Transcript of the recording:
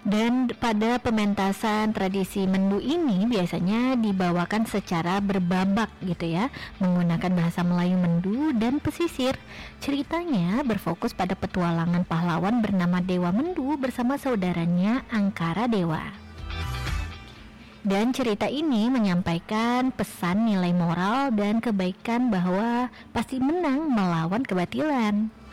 Dan pada pementasan tradisi Mendu ini biasanya dibawakan secara berbabak gitu ya, menggunakan bahasa Melayu Mendu dan pesisir. Ceritanya berfokus pada petualangan pahlawan bernama Dewa Mendu bersama saudaranya Angkara Dewa. Dan cerita ini menyampaikan pesan nilai moral dan kebaikan bahwa pasti menang melawan kebatilan.